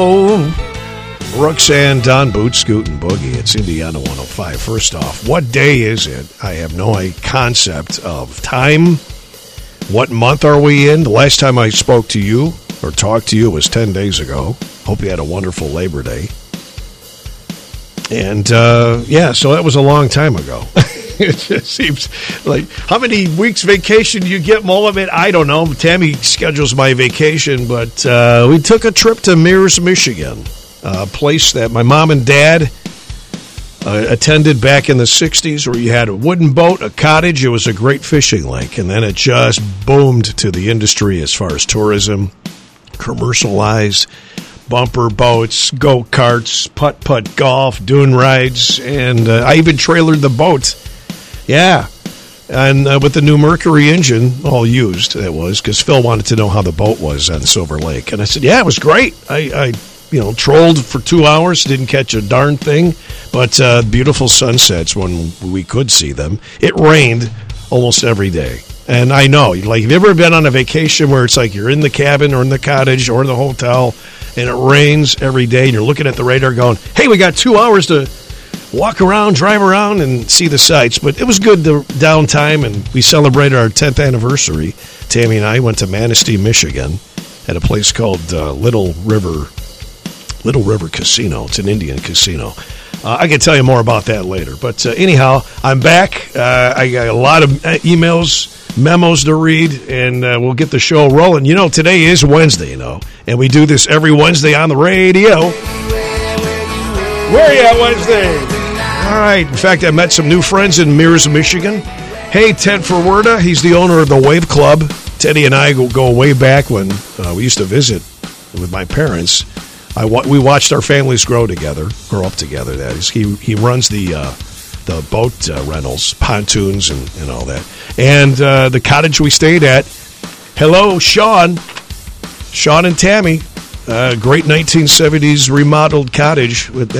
Brooks and Don Boots, Scoot and Boogie. It's Indiana 105. First off, what day is it? I have no concept of time. What month are we in? The last time I spoke to you or talked to you was 10 days ago. Hope you had a wonderful Labor Day. And, so that was a long time ago. It just seems like, how many weeks vacation do you get, Mullet? I don't know. Tammy schedules my vacation, but we took a trip to Mears, Michigan, a place that my mom and dad attended back in the 60s, where you had a wooden boat, a cottage. It was a great fishing lake, and then it just boomed to the industry as far as tourism, commercialized, bumper boats, go-karts, putt-putt golf, dune rides, and I even trailered the boat. Yeah, and with the new Mercury engine, all used, it was, because Phil wanted to know how the boat was on Silver Lake. And I said, yeah, it was great. I trolled for 2 hours, didn't catch a darn thing, but beautiful sunsets when we could see them. It rained almost every day. And I know, like, have you ever been on a vacation where it's like you're in the cabin or in the cottage or in the hotel, and it rains every day, and you're looking at the radar going, hey, we got 2 hours to walk around, drive around, and see the sights. But it was good downtime, and we celebrated our 10th anniversary. Tammy and I went to Manistee, Michigan, at a place called Little River Casino. It's an Indian casino. I can tell you more about that later. But anyhow, I'm back. I got a lot of emails, memos to read, and we'll get the show rolling. Today is Wednesday, and we do this every Wednesday on the radio. Where are you at Wednesday? All right. In fact, I met some new friends in Mears, Michigan. Hey, Ted Ferwerda. He's the owner of the Wave Club. Teddy and I go way back when we used to visit with my parents. We watched our families grow up together. That is, he runs the boat rentals, pontoons, and all that. And the cottage we stayed at. Hello, Sean and Tammy. Great 1970s remodeled cottage with